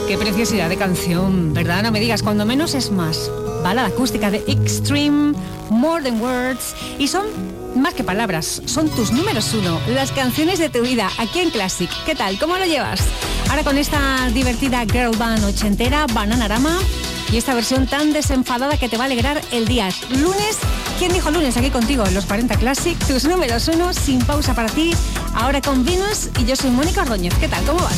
Qué preciosidad de canción, ¿verdad? No me digas, cuando menos es más. Balada acústica de Extreme, More Than Words. Y son más que palabras, son tus números uno, las canciones de tu vida, aquí en Classic. ¿Qué tal? ¿Cómo lo llevas? Ahora con esta divertida girl band ochentera, Bananarama, y esta versión tan desenfadada que te va a alegrar el día. Lunes, ¿quién dijo lunes? Aquí contigo, los 40 Classic, tus números uno, sin pausa para ti. Ahora con Venus, y yo soy Mónica Ordóñez. ¿Qué tal? ¿Cómo vas?